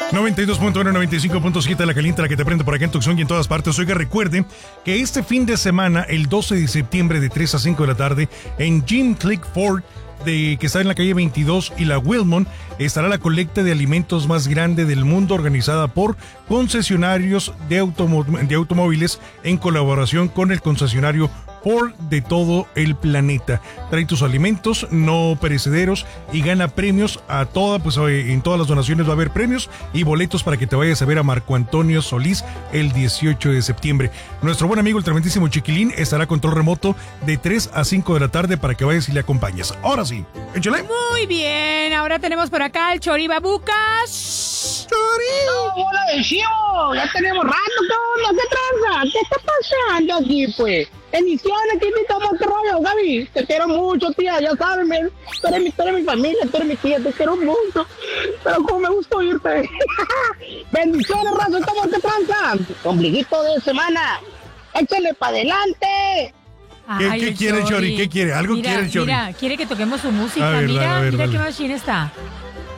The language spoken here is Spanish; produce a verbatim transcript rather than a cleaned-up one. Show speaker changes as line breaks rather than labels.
noventa y dos punto uno, noventa y cinco punto siete, la caliente, la que te prende por acá en Tucson y en todas partes. Oiga, recuerde que este fin de semana, el doce de septiembre de tres a cinco de la tarde, en Jim Click Ford, de, que está en la calle veintidós y la Wilmont, estará la colecta de alimentos más grande del mundo, organizada por concesionarios de, automo- de automóviles en colaboración con el concesionario Ford de todo el planeta. Trae tus alimentos no perecederos y gana premios a toda, pues en todas las donaciones va a haber premios y boletos para que te vayas a ver a Marco Antonio Solís el dieciocho de septiembre. Nuestro buen amigo el tremendísimo Chiquilín estará a control remoto de tres a cinco de la tarde para que vayas y le acompañes. Ahora sí, échale.
Muy bien, ahora tenemos por acá el Choribabucas.
¡Chori! ¡Hola de chivo! Ya tenemos rato, ¿qué onda? ¿Qué tranza? ¿Qué está pasando aquí, pues? Bendiciones, ¿qué invitamos este rollo, Gaby? Te quiero mucho, tía, ya sabes, me, tú, eres mi, tú eres mi familia, tú eres mi tía, te quiero mucho. Pero como me gusta oírte. Bendiciones, raza, ¿estamos qué tranza? Ombliguito de semana. Échale para adelante.
¿Qué,
Ay,
qué
el
quiere Chori? ¿Qué quiere? ¿Algo
mira,
quiere Chori?
Mira, quiere que toquemos su música.
A ver,
mira,
a ver,
mira
dale.
qué machine está.